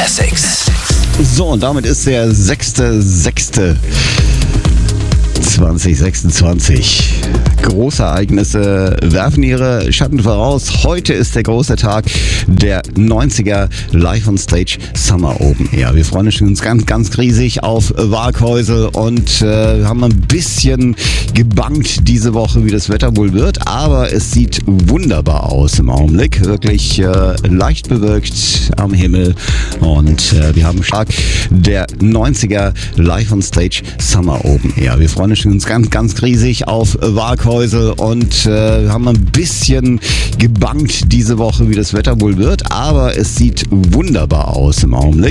Classics. So, und damit ist der 6.6.2026. Großereignisse werfen ihre Schatten voraus. Heute ist der große Tag der 90er Live on Stage Summer Open Air. Wir freuen uns ganz riesig auf Waghäusel und haben ein bisschen gebangt diese Woche, wie das Wetter wohl wird. Aber es sieht wunderbar aus im Augenblick. Wirklich leicht bewölkt am Himmel. Und wir haben Tag der 90er Live on Stage Summer Open Air. Wir freuen uns ganz riesig auf Waghäusel und haben ein bisschen gebangt diese Woche, wie das Wetter wohl wird. Aber es sieht wunderbar aus im Augenblick.